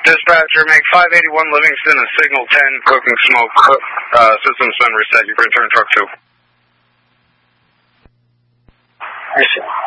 Dispatcher, make 581 Livingston and signal 10, cooking smoke, system's been reset. You can return truck 2. Reset.